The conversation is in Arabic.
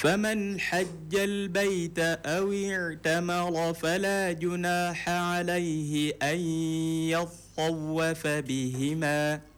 فمن حج البيت أو اعتمر فلا جناح عليه أن يطوف بهما